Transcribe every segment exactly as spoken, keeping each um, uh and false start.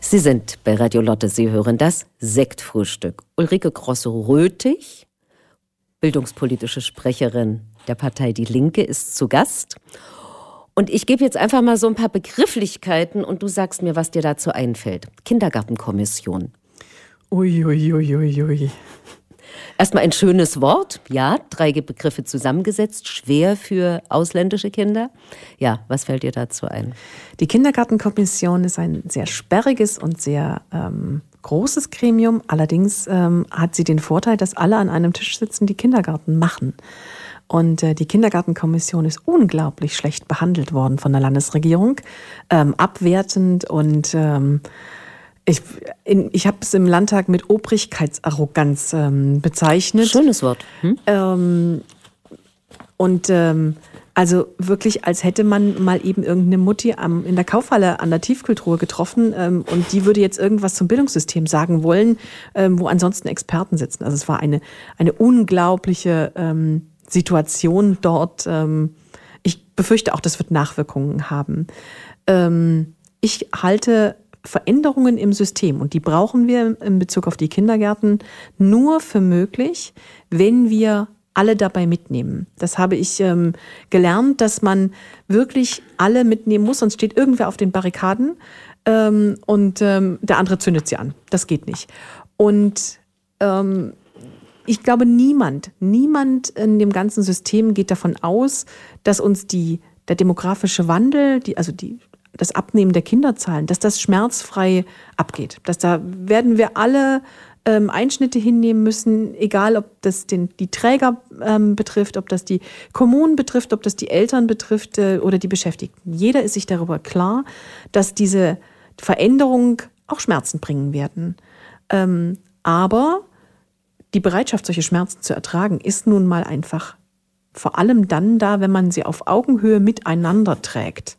Sie sind bei Radio Lotte, Sie hören das Sektfrühstück. Ulrike Grosse-Röthig, bildungspolitische Sprecherin der Partei Die Linke, ist zu Gast. Und ich gebe jetzt einfach mal so ein paar Begrifflichkeiten und du sagst mir, was dir dazu einfällt. Kindergartenkommission. Uiuiuiui. Ui, ui, ui. Erstmal ein schönes Wort, ja, drei Begriffe zusammengesetzt, schwer für ausländische Kinder. Ja, was fällt dir dazu ein? Die Kindergartenkommission ist ein sehr sperriges und sehr ähm, großes Gremium. Allerdings ähm, hat sie den Vorteil, dass alle an einem Tisch sitzen, die Kindergarten machen. Und äh, die Kindergartenkommission ist unglaublich schlecht behandelt worden von der Landesregierung, ähm, abwertend und ähm, Ich, ich habe es im Landtag mit Obrigkeitsarroganz ähm, bezeichnet. Schönes Wort. Hm? Ähm, und ähm, also wirklich, als hätte man mal eben irgendeine Mutti am, in der Kaufhalle an der Tiefkühltruhe getroffen ähm, und die würde jetzt irgendwas zum Bildungssystem sagen wollen, ähm, wo ansonsten Experten sitzen. Also es war eine, eine unglaubliche ähm, Situation dort. Ähm, ich befürchte auch, das wird Nachwirkungen haben. Ähm, ich halte Veränderungen im System, und die brauchen wir in Bezug auf die Kindergärten nur für möglich, wenn wir alle dabei mitnehmen. Das habe ich ähm, gelernt, dass man wirklich alle mitnehmen muss, sonst steht irgendwer auf den Barrikaden ähm, und ähm, der andere zündet sie an. Das geht nicht. Und ähm, ich glaube, niemand, niemand in dem ganzen System geht davon aus, dass uns die, der demografische Wandel, die, also die das Abnehmen der Kinderzahlen, dass das schmerzfrei abgeht. Dass da werden wir alle ähm, Einschnitte hinnehmen müssen, egal ob das den, die Träger ähm, betrifft, ob das die Kommunen betrifft, ob das die Eltern betrifft äh, oder die Beschäftigten. Jeder ist sich darüber klar, dass diese Veränderung auch Schmerzen bringen werden. Ähm, aber die Bereitschaft, solche Schmerzen zu ertragen, ist nun mal einfach vor allem dann da, wenn man sie auf Augenhöhe miteinander trägt.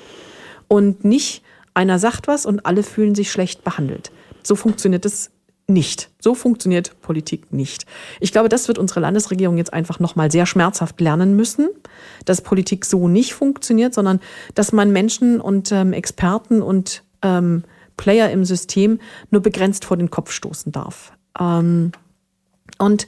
Und nicht einer sagt was und alle fühlen sich schlecht behandelt. So funktioniert es nicht. So funktioniert Politik nicht. Ich glaube, das wird unsere Landesregierung jetzt einfach nochmal sehr schmerzhaft lernen müssen, dass Politik so nicht funktioniert, sondern dass man Menschen und ähm, Experten und ähm, Player im System nur begrenzt vor den Kopf stoßen darf. Ähm, und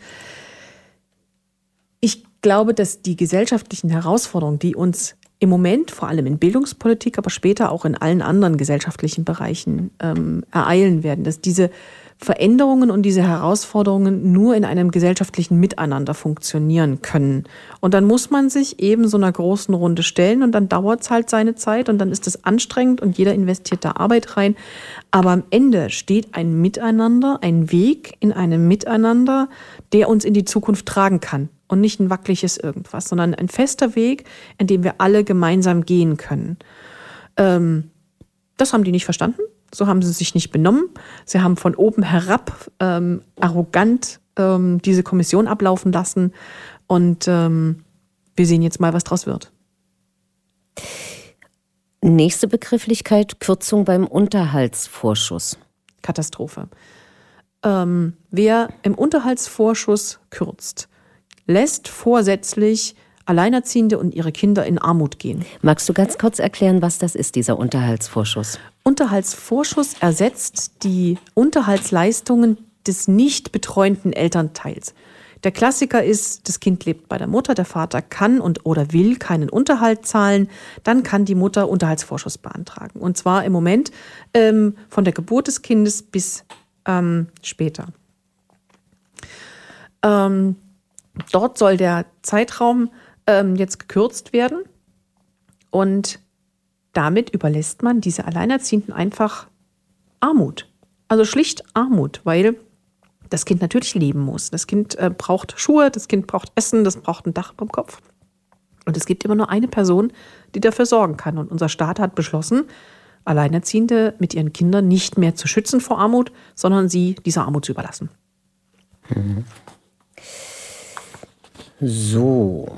ich glaube, dass die gesellschaftlichen Herausforderungen, die uns im Moment, vor allem in Bildungspolitik, aber später auch in allen anderen gesellschaftlichen Bereichen ähm, ereilen werden, dass diese Veränderungen und diese Herausforderungen nur in einem gesellschaftlichen Miteinander funktionieren können. Und dann muss man sich eben so einer großen Runde stellen und dann dauert es halt seine Zeit und dann ist es anstrengend und jeder investiert da Arbeit rein. Aber am Ende steht ein Miteinander, ein Weg in einem Miteinander, der uns in die Zukunft tragen kann. Und nicht ein wackeliges irgendwas, sondern ein fester Weg, in dem wir alle gemeinsam gehen können. Ähm, das haben die nicht verstanden. So haben sie sich nicht benommen. Sie haben von oben herab ähm, arrogant ähm, diese Kommission ablaufen lassen. Und ähm, wir sehen jetzt mal, was draus wird. Nächste Begrifflichkeit, Kürzung beim Unterhaltsvorschuss. Katastrophe. Ähm, wer im Unterhaltsvorschuss kürzt, lässt vorsätzlich Alleinerziehende und ihre Kinder in Armut gehen. Magst du ganz kurz erklären, was das ist, dieser Unterhaltsvorschuss? Unterhaltsvorschuss ersetzt die Unterhaltsleistungen des nicht betreuenden Elternteils. Der Klassiker ist, das Kind lebt bei der Mutter, der Vater kann und oder will keinen Unterhalt zahlen, dann kann die Mutter Unterhaltsvorschuss beantragen. Und zwar im Moment ähm, von der Geburt des Kindes bis ähm, später. Ähm, Dort soll der Zeitraum ähm, jetzt gekürzt werden und damit überlässt man diese Alleinerziehenden einfach Armut. Also schlicht Armut, weil das Kind natürlich leben muss. Das Kind äh, braucht Schuhe, das Kind braucht Essen, das braucht ein Dach über dem Kopf. Und es gibt immer nur eine Person, die dafür sorgen kann. Und unser Staat hat beschlossen, Alleinerziehende mit ihren Kindern nicht mehr zu schützen vor Armut, sondern sie dieser Armut zu überlassen. Mhm. So.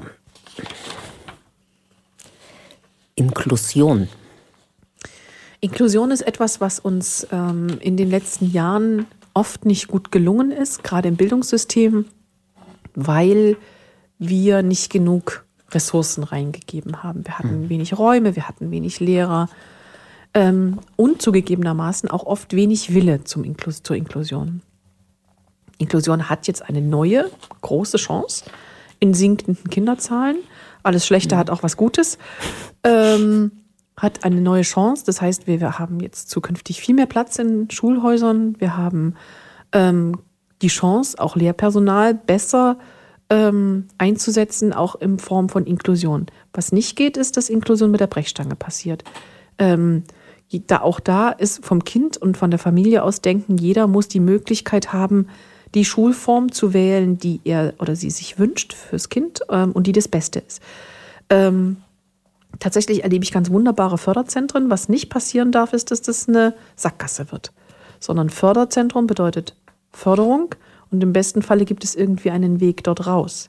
Inklusion. Inklusion ist etwas, was uns ähm, in den letzten Jahren oft nicht gut gelungen ist, gerade im Bildungssystem, weil wir nicht genug Ressourcen reingegeben haben. Wir hatten wenig Räume, wir hatten wenig Lehrer. ähm, und zugegebenermaßen auch oft wenig Wille zum Inklus- zur Inklusion. Inklusion hat jetzt eine neue, große Chance in sinkenden Kinderzahlen. Alles Schlechte mhm. hat auch was Gutes. Ähm, hat eine neue Chance. Das heißt, wir, wir haben jetzt zukünftig viel mehr Platz in Schulhäusern. Wir haben ähm, die Chance, auch Lehrpersonal besser ähm, einzusetzen, auch in Form von Inklusion. Was nicht geht, ist, dass Inklusion mit der Brechstange passiert. Ähm, da, auch da ist vom Kind und von der Familie aus denken, jeder muss die Möglichkeit haben, die Schulform zu wählen, die er oder sie sich wünscht fürs Kind ähm, und die das Beste ist. Ähm, tatsächlich erlebe ich ganz wunderbare Förderzentren. Was nicht passieren darf, ist, dass das eine Sackgasse wird. Sondern Förderzentrum bedeutet Förderung und im besten Falle gibt es irgendwie einen Weg dort raus.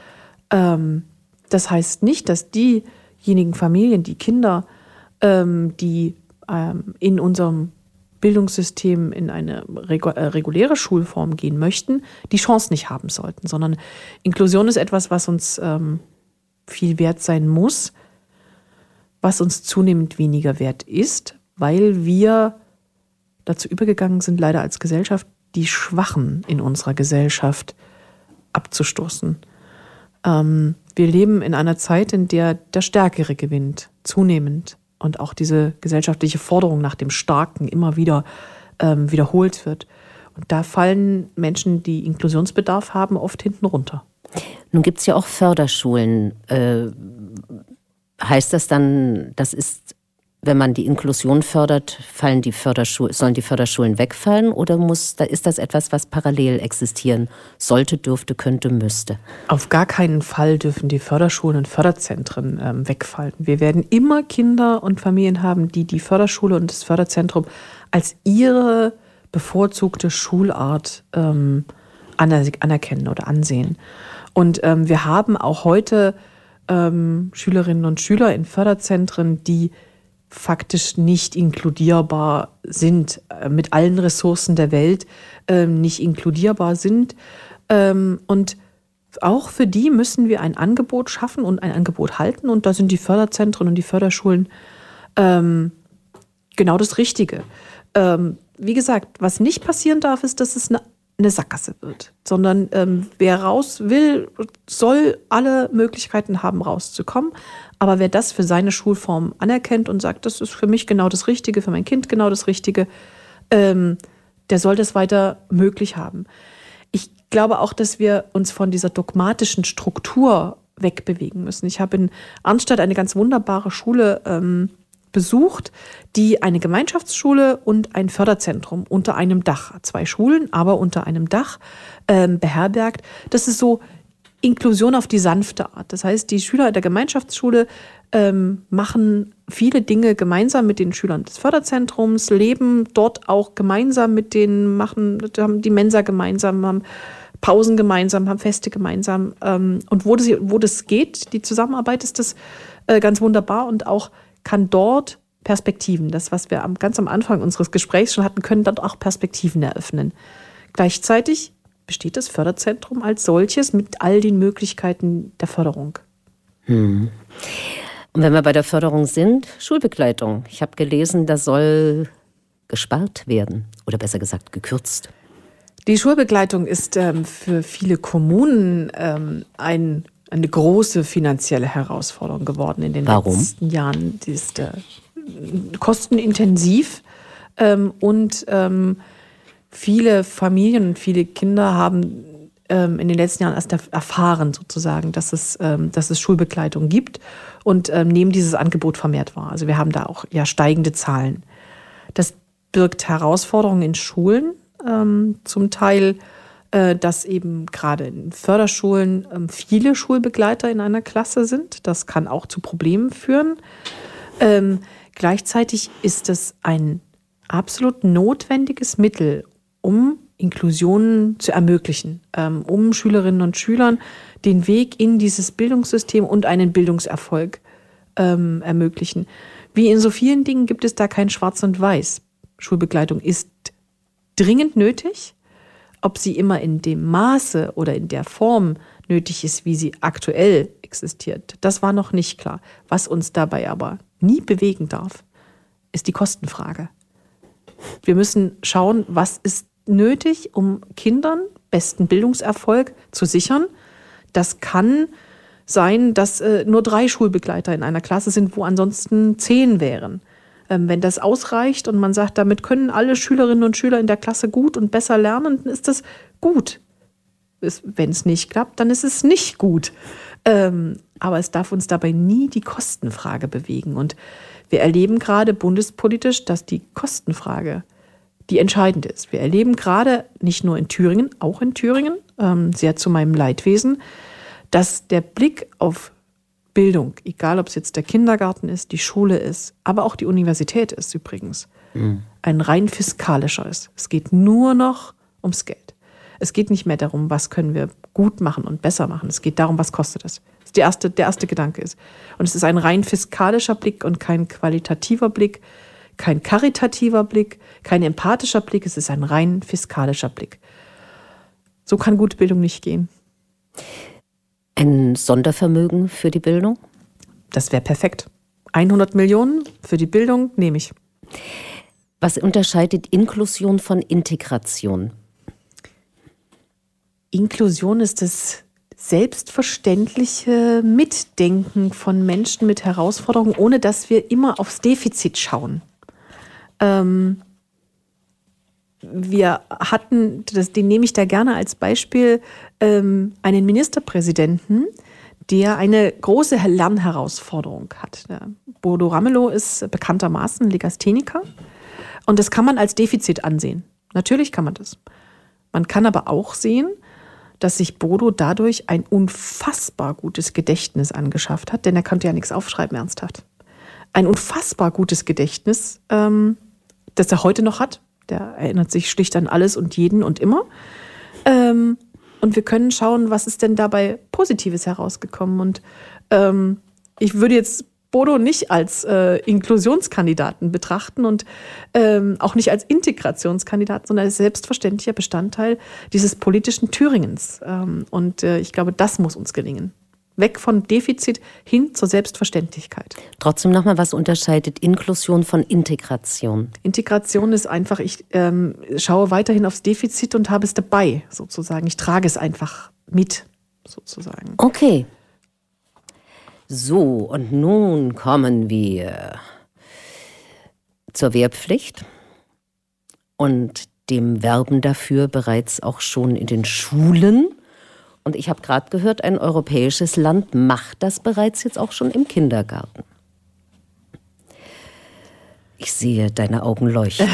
Ähm, das heißt nicht, dass diejenigen Familien, die Kinder, ähm, die ähm, in unserem Bildungssystem in eine reguläre Schulform gehen möchten, die Chance nicht haben sollten, sondern Inklusion ist etwas, was uns ähm, viel wert sein muss, was uns zunehmend weniger wert ist, weil wir dazu übergegangen sind, leider als Gesellschaft, die Schwachen in unserer Gesellschaft abzustoßen. Ähm, wir leben in einer Zeit, in der der Stärkere gewinnt, zunehmend. Und auch diese gesellschaftliche Forderung nach dem Starken immer wieder ähm, wiederholt wird. Und da fallen Menschen, die Inklusionsbedarf haben, oft hinten runter. Nun gibt es ja auch Förderschulen. Äh, heißt das dann, das ist, wenn man die Inklusion fördert, fallen die Förderschu- sollen die Förderschulen wegfallen? Oder muss, da ist das etwas, was parallel existieren sollte, dürfte, könnte, müsste? Auf gar keinen Fall dürfen die Förderschulen und Förderzentren ähm, wegfallen. Wir werden immer Kinder und Familien haben, die die Förderschule und das Förderzentrum als ihre bevorzugte Schulart ähm, anerkennen oder ansehen. Und ähm, wir haben auch heute ähm, Schülerinnen und Schüler in Förderzentren, die faktisch nicht inkludierbar sind, äh, mit allen Ressourcen der Welt äh, nicht inkludierbar sind. Ähm, und auch für die müssen wir ein Angebot schaffen und ein Angebot halten. Und da sind die Förderzentren und die Förderschulen ähm, genau das Richtige. Ähm, wie gesagt, was nicht passieren darf, ist, dass es eine, eine Sackgasse wird. Sondern ähm, wer raus will, soll alle Möglichkeiten haben, rauszukommen. Aber wer das für seine Schulform anerkennt und sagt, das ist für mich genau das Richtige, für mein Kind genau das Richtige, ähm, der soll das weiter möglich haben. Ich glaube auch, dass wir uns von dieser dogmatischen Struktur wegbewegen müssen. Ich habe in Arnstadt eine ganz wunderbare Schule ähm, besucht, die eine Gemeinschaftsschule und ein Förderzentrum unter einem Dach, zwei Schulen, aber unter einem Dach ähm, beherbergt. Das ist so Inklusion auf die sanfte Art. Das heißt, die Schüler der Gemeinschaftsschule ähm, machen viele Dinge gemeinsam mit den Schülern des Förderzentrums, leben dort auch gemeinsam mit denen, machen, haben die Mensa gemeinsam, haben Pausen gemeinsam, haben Feste gemeinsam. Ähm, und wo das, wo das geht, die Zusammenarbeit, ist das äh, ganz wunderbar und auch kann dort Perspektiven, das, was wir am, ganz am Anfang unseres Gesprächs schon hatten, können dort auch Perspektiven eröffnen. Gleichzeitig besteht das Förderzentrum als solches mit all den Möglichkeiten der Förderung. Hm. Und wenn wir bei der Förderung sind, Schulbegleitung. Ich habe gelesen, da soll gespart werden oder besser gesagt gekürzt. Die Schulbegleitung ist ähm, für viele Kommunen ähm, ein, eine große finanzielle Herausforderung geworden in den Warum? letzten Jahren. Die ist äh, kostenintensiv ähm, und ähm, viele Familien und viele Kinder haben ähm, in den letzten Jahren erst erfahren, sozusagen, dass es, ähm, dass es Schulbegleitung gibt und ähm, nehmen dieses Angebot vermehrt wahr. Also wir haben da auch ja steigende Zahlen. Das birgt Herausforderungen in Schulen, ähm, zum Teil, äh, dass eben gerade in Förderschulen ähm, viele Schulbegleiter in einer Klasse sind. Das kann auch zu Problemen führen. Ähm, gleichzeitig ist es ein absolut notwendiges Mittel, um Inklusion zu ermöglichen, ähm, um Schülerinnen und Schülern den Weg in dieses Bildungssystem und einen Bildungserfolg ähm, ermöglichen. Wie in so vielen Dingen gibt es da kein Schwarz und Weiß. Schulbegleitung ist dringend nötig. Ob sie immer in dem Maße oder in der Form nötig ist, wie sie aktuell existiert, das war noch nicht klar. Was uns dabei aber nie bewegen darf, ist die Kostenfrage. Wir müssen schauen, was ist nötig, um Kindern besten Bildungserfolg zu sichern. Das kann sein, dass äh, nur drei Schulbegleiter in einer Klasse sind, wo ansonsten zehn wären. Ähm, wenn das ausreicht und man sagt, damit können alle Schülerinnen und Schüler in der Klasse gut und besser lernen, dann ist das gut. Wenn es nicht klappt, dann ist es nicht gut. Ähm, aber es darf uns dabei nie die Kostenfrage bewegen. Und wir erleben gerade bundespolitisch, dass die Kostenfrage die entscheidende ist. Wir erleben gerade, nicht nur in Thüringen, auch in Thüringen, ähm, sehr zu meinem Leidwesen, dass der Blick auf Bildung, egal ob es jetzt der Kindergarten ist, die Schule ist, aber auch die Universität ist übrigens, mhm. ein rein fiskalischer ist. Es geht nur noch ums Geld. Es geht nicht mehr darum, was können wir gut machen und besser machen. Es geht darum, was kostet es. Das ist der erste, der erste Gedanke ist. Und es ist ein rein fiskalischer Blick und kein qualitativer Blick, kein karitativer Blick, kein empathischer Blick. Es ist ein rein fiskalischer Blick. So kann gute Bildung nicht gehen. Ein Sondervermögen für die Bildung? Das wäre perfekt. hundert Millionen für die Bildung nehme ich. Was unterscheidet Inklusion von Integration? Inklusion ist das selbstverständliche Mitdenken von Menschen mit Herausforderungen, ohne dass wir immer aufs Defizit schauen. Ähm, wir hatten, das, den nehme ich da gerne als Beispiel, ähm, einen Ministerpräsidenten, der eine große Lernherausforderung hat. Der Bodo Ramelow ist bekanntermaßen Legastheniker und das kann man als Defizit ansehen. Natürlich kann man das. Man kann aber auch sehen, dass sich Bodo dadurch ein unfassbar gutes Gedächtnis angeschafft hat, denn er konnte ja nichts aufschreiben, ernsthaft. Ein unfassbar gutes Gedächtnis, ähm, das er heute noch hat. Der erinnert sich schlicht an alles und jeden und immer. Ähm, und wir können schauen, was ist denn dabei Positives herausgekommen. Und ähm, ich würde jetzt Bodo nicht als äh, Inklusionskandidaten betrachten und ähm, auch nicht als Integrationskandidaten, sondern als selbstverständlicher Bestandteil dieses politischen Thüringens. Ähm, und äh, ich glaube, das muss uns gelingen. Weg von Defizit hin zur Selbstverständlichkeit. Trotzdem nochmal, was unterscheidet Inklusion von Integration? Integration ist einfach, ich ähm, schaue weiterhin aufs Defizit und habe es dabei, sozusagen. Ich trage es einfach mit, sozusagen. Okay. So, und nun kommen wir zur Wehrpflicht und dem Werben dafür bereits auch schon in den Schulen. Und ich habe gerade gehört, ein europäisches Land macht das bereits jetzt auch schon im Kindergarten. Ich sehe deine Augen leuchten.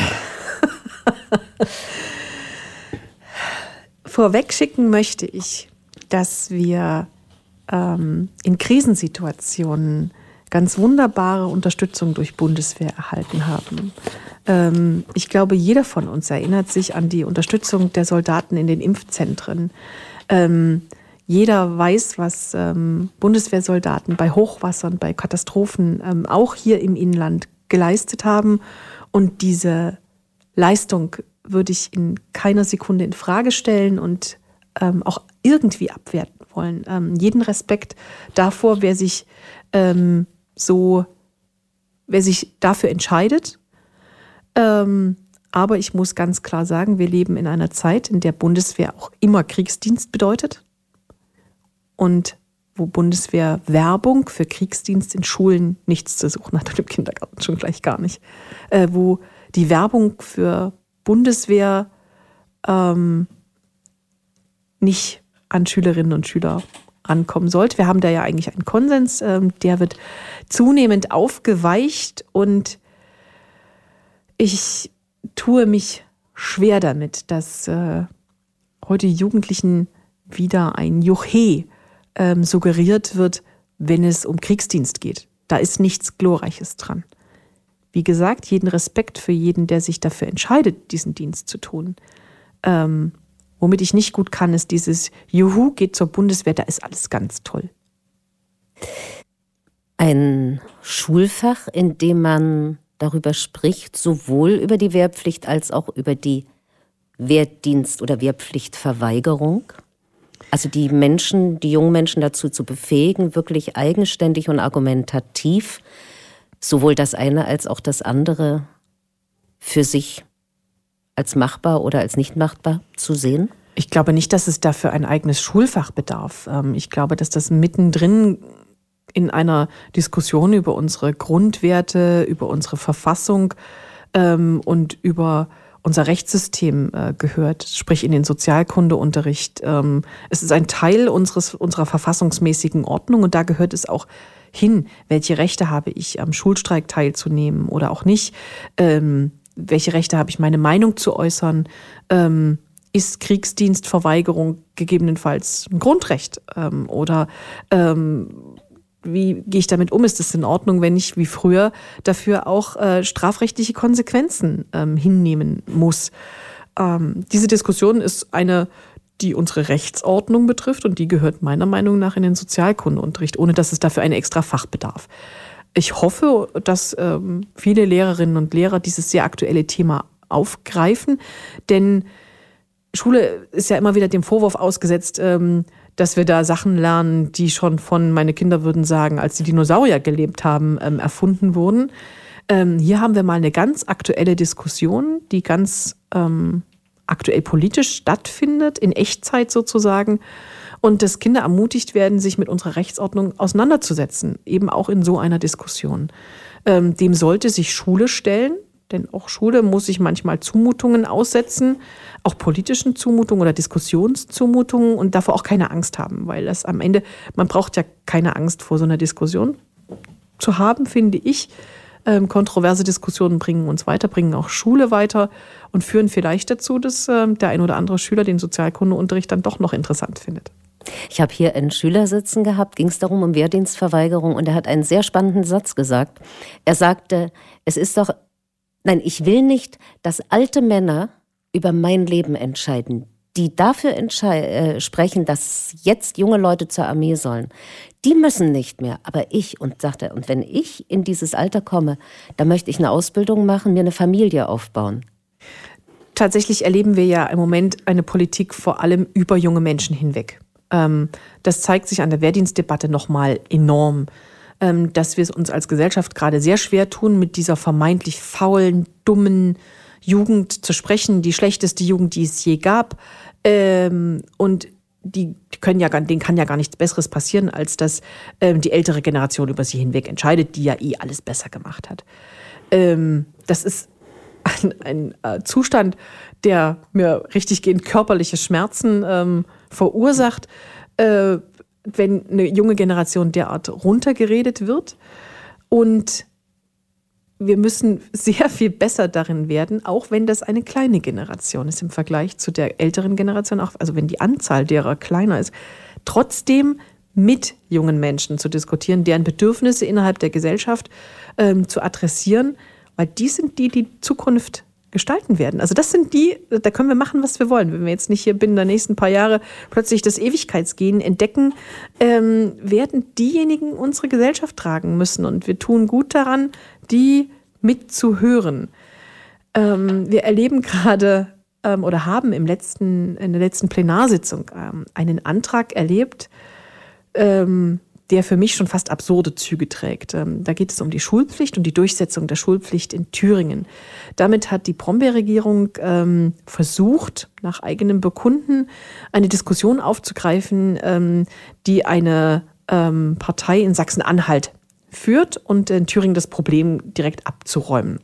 Vorwegschicken möchte ich, dass wir ähm, in Krisensituationen ganz wunderbare Unterstützung durch Bundeswehr erhalten haben. Ähm, ich glaube, jeder von uns erinnert sich an die Unterstützung der Soldaten in den Impfzentren. Ähm, jeder weiß, was ähm, Bundeswehrsoldaten bei Hochwassern, bei Katastrophen, ähm, auch hier im Inland geleistet haben. Und diese Leistung würde ich in keiner Sekunde in Frage stellen und ähm, auch irgendwie abwerten wollen. Ähm, jeden Respekt davor, wer sich ähm, so, wer sich dafür entscheidet. Ähm, aber ich muss ganz klar sagen, wir leben in einer Zeit, in der Bundeswehr auch immer Kriegsdienst bedeutet und wo Bundeswehr Werbung für Kriegsdienst in Schulen nichts zu suchen hat und im Kindergarten schon gleich gar nicht. Äh, wo die Werbung für Bundeswehr ähm, nicht an Schülerinnen und Schüler rankommen sollte. Wir haben da ja eigentlich einen Konsens, ähm, der wird zunehmend aufgeweicht und ich tue mich schwer damit, dass äh, heute Jugendlichen wieder ein Juchhe ähm, suggeriert wird, wenn es um Kriegsdienst geht. Da ist nichts Glorreiches dran. Wie gesagt, jeden Respekt für jeden, der sich dafür entscheidet, diesen Dienst zu tun. Ähm, womit ich nicht gut kann, ist dieses Juhu, geht zur Bundeswehr, da ist alles ganz toll. Ein Schulfach, in dem man darüber spricht, sowohl über die Wehrpflicht als auch über die Wehrdienst- oder Wehrpflichtverweigerung. Also die Menschen, die jungen Menschen dazu zu befähigen, wirklich eigenständig und argumentativ sowohl das eine als auch das andere für sich als machbar oder als nicht machbar zu sehen? Ich glaube nicht, dass es dafür ein eigenes Schulfach bedarf. Ich glaube, dass das mittendrin in einer Diskussion über unsere Grundwerte, über unsere Verfassung und über unser Rechtssystem gehört, sprich in den Sozialkundeunterricht. Es ist ein Teil unseres, unserer verfassungsmäßigen Ordnung und da gehört es auch hin, welche Rechte habe ich, am Schulstreik teilzunehmen oder auch nicht. Ähm, welche Rechte habe ich, meine Meinung zu äußern? Ähm, ist Kriegsdienstverweigerung gegebenenfalls ein Grundrecht? Ähm, oder ähm, wie gehe ich damit um? Ist es in Ordnung, wenn ich wie früher dafür auch äh, strafrechtliche Konsequenzen ähm, hinnehmen muss? Ähm, diese Diskussion ist eine, die unsere Rechtsordnung betrifft und die gehört meiner Meinung nach in den Sozialkundeunterricht, ohne dass es dafür ein extra Fach bedarf. Ich hoffe, dass ähm, viele Lehrerinnen und Lehrer dieses sehr aktuelle Thema aufgreifen, denn Schule ist ja immer wieder dem Vorwurf ausgesetzt, ähm, dass wir da Sachen lernen, die schon von, meine Kinder würden sagen, als die Dinosaurier gelebt haben, ähm, erfunden wurden. Ähm, hier haben wir mal eine ganz aktuelle Diskussion, die ganz ähm, aktuell politisch stattfindet, in Echtzeit sozusagen. Und dass Kinder ermutigt werden, sich mit unserer Rechtsordnung auseinanderzusetzen, eben auch in so einer Diskussion. Ähm, dem sollte sich Schule stellen, denn auch Schule muss sich manchmal Zumutungen aussetzen, auch politischen Zumutungen oder Diskussionszumutungen und davor auch keine Angst haben, weil das am Ende, man braucht ja keine Angst vor so einer Diskussion zu haben, finde ich. Ähm, kontroverse Diskussionen bringen uns weiter, bringen auch Schule weiter und führen vielleicht dazu, dass ähm, der ein oder andere Schüler den Sozialkundeunterricht dann doch noch interessant findet. Ich habe hier einen Schüler sitzen gehabt, ging es darum, um Wehrdienstverweigerung und er hat einen sehr spannenden Satz gesagt. Er sagte, es ist doch, nein, ich will nicht, dass alte Männer über mein Leben entscheiden, die dafür entschei- äh, sprechen, dass jetzt junge Leute zur Armee sollen. Die müssen nicht mehr, aber ich, und sagt er, und wenn ich in dieses Alter komme, dann möchte ich eine Ausbildung machen, mir eine Familie aufbauen. Tatsächlich erleben wir ja im Moment eine Politik vor allem über junge Menschen hinweg. Das zeigt sich an der Wehrdienstdebatte nochmal enorm, dass wir es uns als Gesellschaft gerade sehr schwer tun, mit dieser vermeintlich faulen, dummen Jugend zu sprechen, die schlechteste Jugend, die es je gab. Und die können ja, denen kann ja gar nichts Besseres passieren, als dass die ältere Generation über sie hinweg entscheidet, die ja eh alles besser gemacht hat. Das ist ein, ein Zustand, der mir richtiggehend körperliche Schmerzen ähm, verursacht, äh, wenn eine junge Generation derart runtergeredet wird. Und wir müssen sehr viel besser darin werden, auch wenn das eine kleine Generation ist im Vergleich zu der älteren Generation, auch, also wenn die Anzahl derer kleiner ist, trotzdem mit jungen Menschen zu diskutieren, deren Bedürfnisse innerhalb der Gesellschaft ähm, zu adressieren, weil die sind die, die Zukunft gestalten werden. Also das sind die, da können wir machen, was wir wollen. Wenn wir jetzt nicht hier binnen der nächsten paar Jahre plötzlich das Ewigkeitsgehen entdecken, ähm, werden diejenigen unsere Gesellschaft tragen müssen. Und wir tun gut daran, die mitzuhören. Ähm, wir erleben gerade ähm, oder haben im letzten, in der letzten Plenarsitzung ähm, einen Antrag erlebt, ähm, der für mich schon fast absurde Züge trägt. Da geht es um die Schulpflicht und die Durchsetzung der Schulpflicht in Thüringen. Damit hat die Brombeer-Regierung ähm, versucht, nach eigenem Bekunden eine Diskussion aufzugreifen, ähm, die eine ähm, Partei in Sachsen-Anhalt führt und in Thüringen das Problem direkt abzuräumen.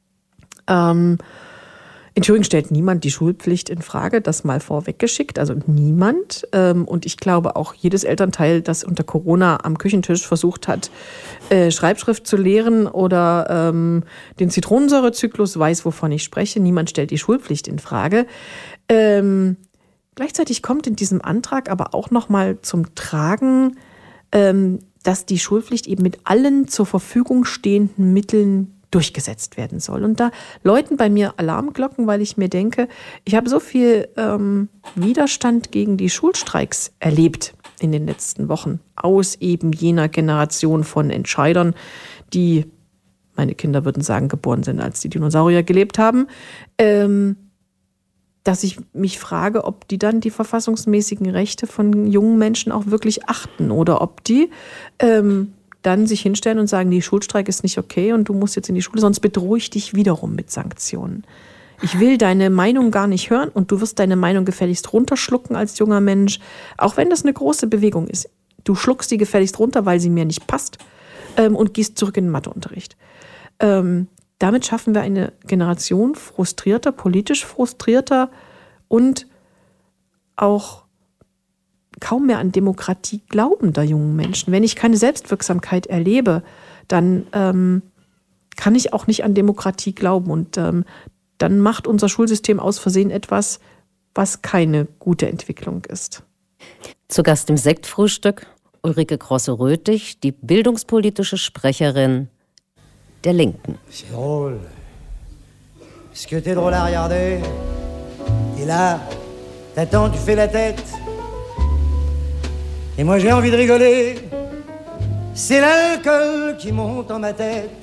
Ähm, In Thüringen stellt niemand die Schulpflicht in Frage, das mal vorweggeschickt, also niemand. Und ich glaube auch jedes Elternteil, das unter Corona am Küchentisch versucht hat, Schreibschrift zu lehren oder den Zitronensäurezyklus, weiß, wovon ich spreche. Niemand stellt die Schulpflicht in Frage. Ähm, gleichzeitig kommt in diesem Antrag aber auch nochmal zum Tragen, ähm, dass die Schulpflicht eben mit allen zur Verfügung stehenden Mitteln durchgesetzt werden soll. Und da läuten bei mir Alarmglocken, weil ich mir denke, ich habe so viel ähm, Widerstand gegen die Schulstreiks erlebt in den letzten Wochen aus eben jener Generation von Entscheidern, die, meine Kinder würden sagen, geboren sind, als die Dinosaurier gelebt haben, ähm, dass ich mich frage, ob die dann die verfassungsmäßigen Rechte von jungen Menschen auch wirklich achten oder ob die ähm, dann sich hinstellen und sagen, die Schulstreik ist nicht okay und du musst jetzt in die Schule, sonst bedrohe ich dich wiederum mit Sanktionen. Ich will deine Meinung gar nicht hören und du wirst deine Meinung gefälligst runterschlucken als junger Mensch, auch wenn das eine große Bewegung ist. Du schluckst die gefälligst runter, weil sie mir nicht passt ähm, und gehst zurück in den Matheunterricht. Ähm, damit schaffen wir eine Generation frustrierter, politisch frustrierter und auch kaum mehr an Demokratie glaubender jungen Menschen. Wenn ich keine Selbstwirksamkeit erlebe, dann ähm, kann ich auch nicht an Demokratie glauben. Und ähm, dann macht unser Schulsystem aus Versehen etwas, was keine gute Entwicklung ist. Zu Gast im Sektfrühstück Ulrike Grosse-Röthig, die bildungspolitische Sprecherin der Linken. C'est drôle. Est-ce que t'es drôle à regarder? Et là, t'attends, tu fais la tête. Et moi j'ai envie de rigoler. C'est l'alcool qui monte dans ma tête.